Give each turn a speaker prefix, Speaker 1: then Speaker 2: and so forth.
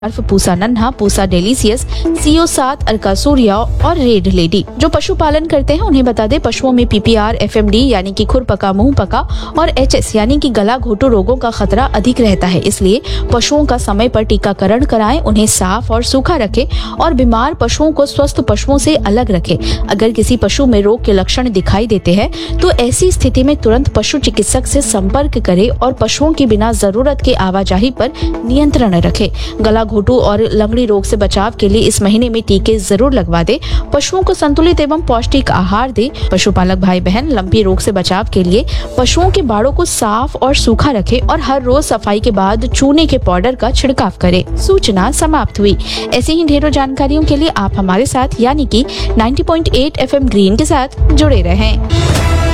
Speaker 1: पूसा नन्हा, Pusa delicious, CO7, अर्कासूरिया और red lady. जो पशुपालन करते हैं उन्हें बता दें, पशुओं में PPR, FMD यानी कि खुर पका मुंह पका और HS यानी कि गला घोटू रोगों का खतरा अधिक रहता है। इसलिए पशुओं का समय पर टीकाकरण कराएं, उन्हें साफ और सूखा रखें और बीमार पशुओं को स्वस्थ पशुओं से अलग रखें। अगर किसी पशु में रोग के लक्षण दिखाई देते हैं तो ऐसी स्थिति में तुरंत पशु चिकित्सक से संपर्क करें और पशुओं की बिना जरूरत के आवाजाही पर नियंत्रण रखें। गला घोटू और लंगड़ी रोग से बचाव के लिए इस महीने में टीके जरूर लगवा दे। पशुओं को संतुलित एवं पौष्टिक आहार दे। पशुपालक भाई बहन, लंपी रोग से बचाव के लिए पशुओं के बाड़ों को साफ और सूखा रखें और हर रोज सफाई के बाद चूने के पाउडर का छिड़काव करें। सूचना समाप्त हुई। ऐसी ही ढेरों जानकारियों के लिए आप हमारे साथ यानी कि 90.8 FM ग्रीन के साथ जुड़े रहें।